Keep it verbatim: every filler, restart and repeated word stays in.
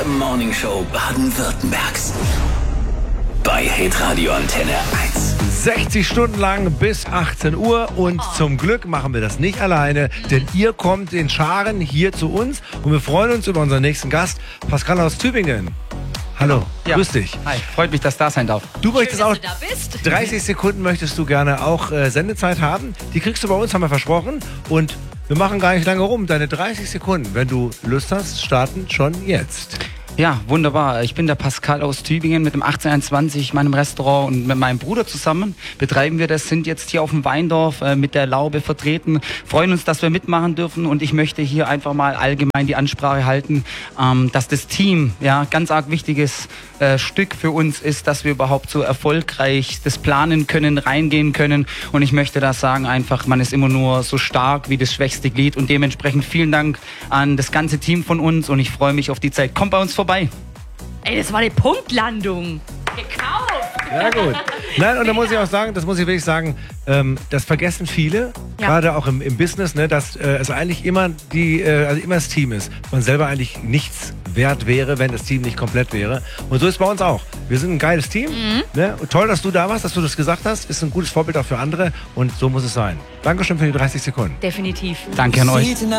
Morningshow Baden-Württembergs. Bei Hitradio Antenne eins. sechzig Stunden lang bis achtzehn Uhr und zum Glück machen wir das nicht alleine, denn ihr kommt in Scharen hier zu uns und wir freuen uns über unseren nächsten Gast, Pascal aus Tübingen. Hallo, ja. Grüß dich. Hi, freut mich, dass da sein darf. Du möchtest Schön, auch, dass du da bist. dreißig Sekunden möchtest du gerne auch äh, Sendezeit haben. Die kriegst du bei uns, haben wir versprochen. Und wir machen gar nicht lange rum. Deine dreißig Sekunden, wenn du Lust hast, starten schon jetzt. Ja, wunderbar. Ich bin der Pascal aus Tübingen mit dem achtzehn einundzwanzig, meinem Restaurant, und mit meinem Bruder zusammen betreiben wir das, sind jetzt hier auf dem Weindorf äh, mit der Laube vertreten, freuen uns, dass wir mitmachen dürfen, und ich möchte hier einfach mal allgemein die Ansprache halten, ähm, dass das Team, ja, ganz arg wichtiges äh, Stück für uns ist, dass wir überhaupt so erfolgreich das planen können, reingehen können, und ich möchte da sagen einfach, man ist immer nur so stark wie das schwächste Glied, und dementsprechend vielen Dank an das ganze Team von uns, und ich freue mich auf die Zeit. Kommt bei uns vorbei. Ey, das war eine Punktlandung. Gekauft. Ja gut. Nein, und da muss ich auch sagen, das muss ich wirklich sagen, ähm, das vergessen viele, Ja. gerade auch im, im Business, ne, dass äh, es eigentlich immer die, äh, also immer das Team ist. Man selber eigentlich nichts wert wäre, wenn das Team nicht komplett wäre. Und so ist es bei uns auch. Wir sind ein geiles Team. Mhm. Ne? Und toll, dass du da warst, dass du das gesagt hast. Ist ein gutes Vorbild auch für andere, und so muss es sein. Dankeschön für die dreißig Sekunden. Definitiv. Danke an euch.